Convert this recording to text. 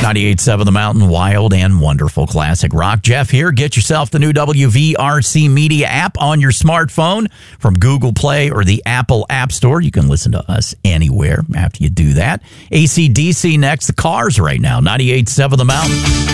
98.7 The Mountain, wild and wonderful classic rock. Jeff here. Get yourself the new WVRC Media app on your smartphone from Google Play or the Apple App Store. You can listen to us anywhere after you do that. AC/DC next. The Cars right now. 98.7 The Mountain.